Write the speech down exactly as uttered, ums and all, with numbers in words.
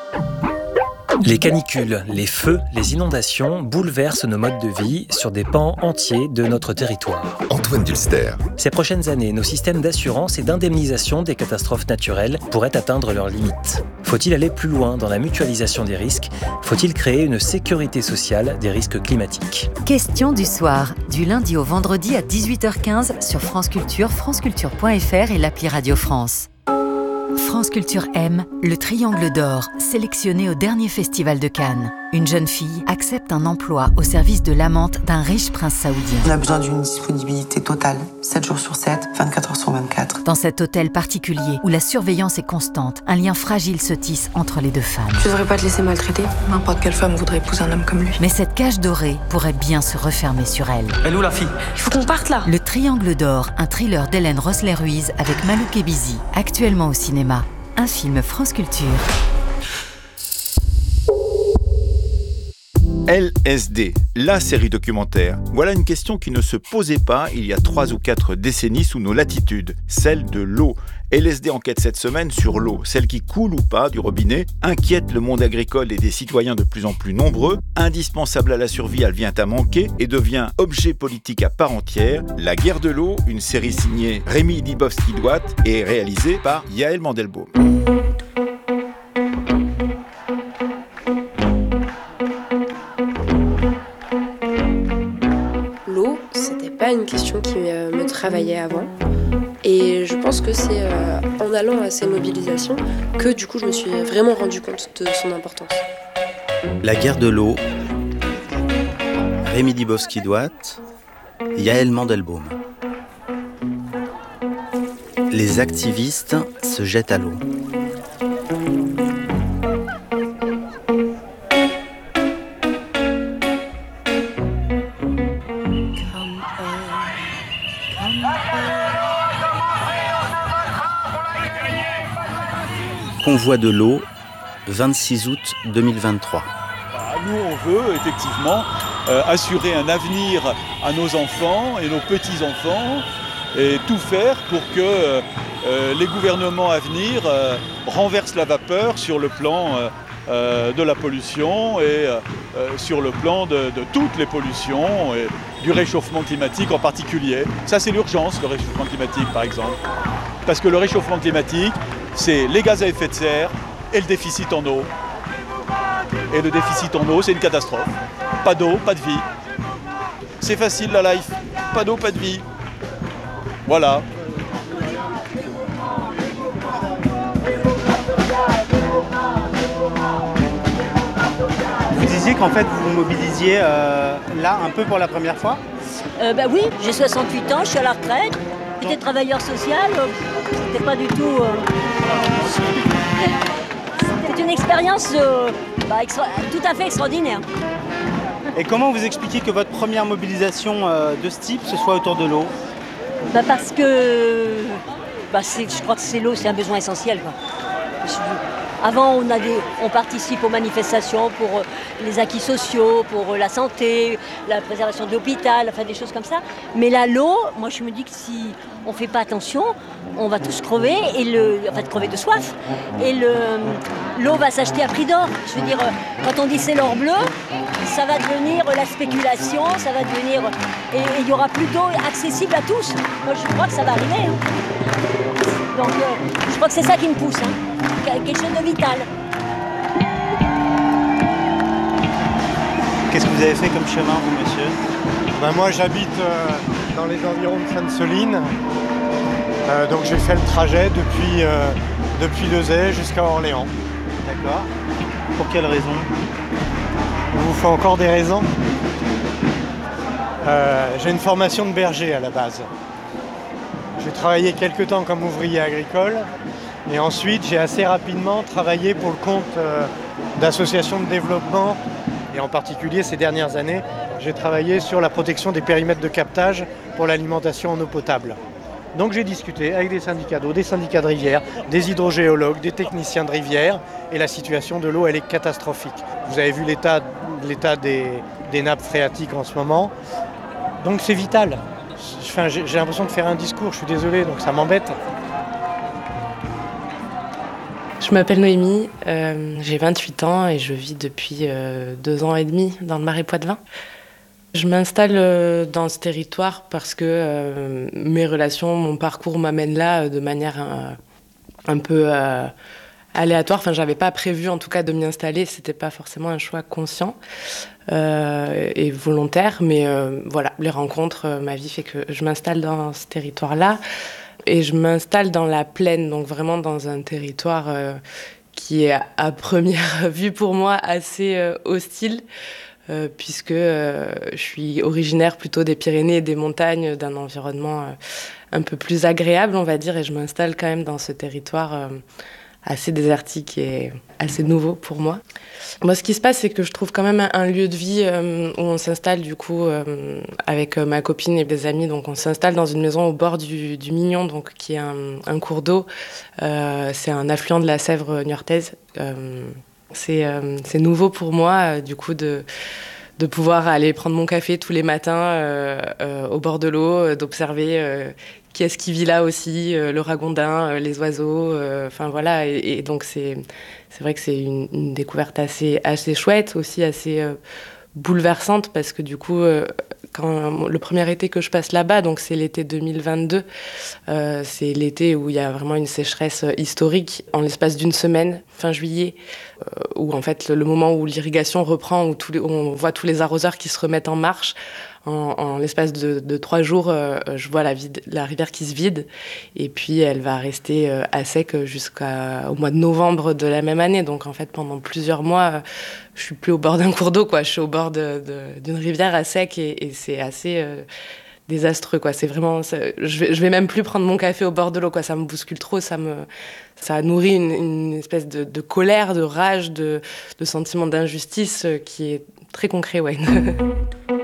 Les canicules, les feux, les inondations bouleversent nos modes de vie sur des pans entiers de notre territoire. Antoine Dulster. Ces prochaines années, nos systèmes d'assurance et d'indemnisation des catastrophes naturelles pourraient atteindre leurs limites. Faut-il aller plus loin dans la mutualisation des risques ? Faut-il créer une sécurité sociale des risques climatiques ? Question du soir, du lundi au vendredi à dix-huit heures quinze sur France Culture, franceculture point f r et l'appli Radio France. France Culture aime le Triangle d'Or, sélectionné au dernier festival de Cannes. Une jeune fille accepte un emploi au service de l'amante d'un riche prince saoudien. On a besoin d'une disponibilité totale, sept jours sur sept, vingt-quatre heures sur vingt-quatre. Dans cet hôtel particulier où la surveillance est constante, un lien fragile se tisse entre les deux femmes. Tu devrais pas te laisser maltraiter. N'importe quelle femme voudrait épouser un homme comme lui. Mais cette cage dorée pourrait bien se refermer sur elle. Elle est où la fille ? Il faut qu'on parte là. Le Triangle d'Or, un thriller d'Hélène Rossler-Ruiz avec Malouk Ebizi, actuellement au cinéma. Un film France Culture. L S D, la série documentaire. Voilà une question qui ne se posait pas il y a trois ou quatre décennies sous nos latitudes, celle de l'eau. L S D enquête cette semaine sur l'eau, celle qui coule ou pas du robinet, inquiète le monde agricole et des citoyens de plus en plus nombreux, indispensable à la survie, elle vient à manquer et devient objet politique à part entière. La guerre de l'eau, une série signée Rémi Dibowski-Douat et réalisée par Yael Mandelbaum. L'eau, c'était pas une question qui euh, me travaillait avant. Et je pense que c'est euh, en allant à ces mobilisations que du coup je me suis vraiment rendu compte de son importance. La guerre de l'eau, Rémi Dibowski-Douat, Yael Mandelbaum. Les activistes se jettent à l'eau. Convoi de l'eau, vingt-six août deux mille vingt-trois. Nous, on veut effectivement euh, assurer un avenir à nos enfants et nos petits-enfants et tout faire pour que euh, les gouvernements à venir euh, renversent la vapeur sur le plan euh, euh, de la pollution et euh, sur le plan de, de toutes les pollutions et du réchauffement climatique en particulier. Ça, c'est l'urgence, le réchauffement climatique, par exemple. Parce que le réchauffement climatique, c'est les gaz à effet de serre et le déficit en eau. Et le déficit en eau, c'est une catastrophe. Pas d'eau, pas de vie. C'est facile la life. Pas d'eau, pas de vie. Voilà. Vous disiez qu'en fait vous vous mobilisiez euh, là un peu pour la première fois ? euh, bah oui, j'ai soixante-huit ans, je suis à la retraite. J'étais travailleur social, euh, c'était pas du tout... Euh... C'était une expérience euh, bah, extra... tout à fait extraordinaire. Et comment vous expliquez que votre première mobilisation euh, de ce type, ce soit autour de l'eau ? bah Parce que bah, c'est, je crois que c'est l'eau, c'est un besoin essentiel, quoi. Avant, on, a des, on participe aux manifestations pour les acquis sociaux, pour la santé, la préservation de l'hôpital, enfin des choses comme ça. Mais là, l'eau, moi je me dis que si on ne fait pas attention, on va tous crever, et le, enfin crever de soif. Et le, l'eau va s'acheter à prix d'or. Je veux dire, quand on dit c'est l'or bleu, ça va devenir la spéculation, ça va devenir... Et il n'y aura plus d'eau accessible à tous. Moi je crois que ça va arriver. Hein. Donc euh, je crois que c'est ça qui me pousse. Hein. Quelque chose de vital. Qu'est-ce que vous avez fait comme chemin, vous, monsieur ? ben Moi, j'habite euh, dans les environs de Sainte-Soline. Euh, donc, j'ai fait le trajet depuis, euh, depuis Lezay jusqu'à Orléans. D'accord. Pour quelle raison ? Il vous faut encore des raisons ? euh, J'ai une formation de berger à la base. J'ai travaillé quelques temps comme ouvrier agricole. Et ensuite, j'ai assez rapidement travaillé pour le compte euh, d'associations de développement. Et en particulier, ces dernières années, j'ai travaillé sur la protection des périmètres de captage pour l'alimentation en eau potable. Donc j'ai discuté avec des syndicats d'eau, des syndicats de rivière, des hydrogéologues, des techniciens de rivière. Et la situation de l'eau, elle est catastrophique. Vous avez vu l'état, l'état des, des nappes phréatiques en ce moment. Donc c'est vital. Enfin, j'ai, j'ai l'impression de faire un discours, je suis désolé, donc ça m'embête. Je Je m'appelle Noémie, euh, j'ai vingt-huit ans et je vis depuis euh, deux ans et demi dans le Marais Poitevin. Je m'installe euh, dans ce territoire parce que euh, mes relations, mon parcours m'amène là euh, de manière euh, un peu euh, aléatoire. Enfin, j'avais pas prévu en tout cas de m'y installer, c'était pas forcément un choix conscient euh, et volontaire, mais euh, voilà, les rencontres, euh, ma vie fait que je m'installe dans ce territoire-là. Et je m'installe dans la plaine, donc vraiment dans un territoire euh, qui est à première vue pour moi assez euh, hostile, euh, puisque euh, je suis originaire plutôt des Pyrénées et des montagnes, d'un environnement euh, un peu plus agréable, on va dire, et je m'installe quand même dans ce territoire euh, assez désertique et assez nouveau pour moi. Moi, ce qui se passe, c'est que je trouve quand même un, un lieu de vie euh, où on s'installe du coup euh, avec euh, ma copine et des amis. Donc, on s'installe dans une maison au bord du, du Mignon, donc qui est un, un cours d'eau. Euh, c'est un affluent de la Sèvre niortaise. Euh, c'est, euh, c'est nouveau pour moi, euh, du coup, de de pouvoir aller prendre mon café tous les matins euh, euh, au bord de l'eau, euh, d'observer euh, qui est-ce qui vit là aussi, euh, le ragondin, euh, les oiseaux, enfin euh, voilà. Et, et donc c'est c'est vrai que c'est une, une découverte assez assez chouette, aussi assez euh, bouleversante, parce que du coup, euh, quand le premier été que je passe là-bas, donc c'est l'été deux mille vingt-deux, euh, c'est l'été où il y a vraiment une sécheresse historique en l'espace d'une semaine, fin juillet, euh, où en fait le, le moment où l'irrigation reprend, où, tous les, où on voit tous les arroseurs qui se remettent en marche. En, en l'espace de, de trois jours, euh, je vois la, vide, la rivière qui se vide, et puis elle va rester euh, à sec jusqu'au mois de novembre de la même année. Donc en fait, pendant plusieurs mois, euh, je suis plus au bord d'un cours d'eau, quoi. Je suis au bord de, de, d'une rivière à sec, et, et c'est assez euh, désastreux, quoi. C'est vraiment, c'est, je vais, je vais même plus prendre mon café au bord de l'eau, quoi. Ça me bouscule trop, ça me, ça nourrit une, une espèce de, de colère, de rage, de, de sentiment d'injustice euh, qui est très concret, ouais.